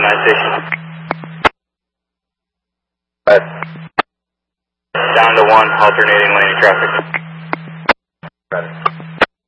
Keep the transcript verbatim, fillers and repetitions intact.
nine station. Right. Down to one, alternating lane traffic. Got it.